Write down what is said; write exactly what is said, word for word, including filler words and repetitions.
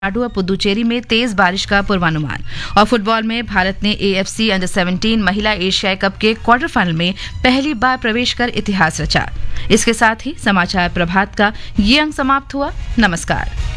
तमिलनाडु और पुदुचेरी में तेज बारिश का पूर्वानुमान। और फुटबॉल में भारत ने एएफसी अंडर सत्रह महिला एशियाई कप के क्वार्टर फाइनल में पहली बार प्रवेश कर इतिहास रचा। इसके साथ ही समाचार प्रभात का ये अंक समाप्त हुआ। नमस्कार।